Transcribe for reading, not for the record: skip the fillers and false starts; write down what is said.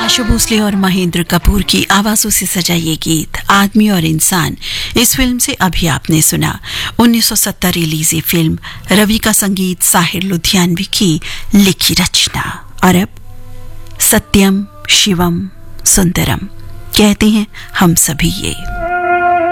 आशा भोसले और महेंद्र कपूर की आवाजों से सजा ये गीत आदमी और इंसान इस फिल्म से अभी आपने सुना। 1970 रिलीज ये फिल्म, रवि का संगीत, साहिर लुधियानवी की लिखी रचना। और अब सत्यम शिवम सुंदरम कहते हैं हम सभी ये।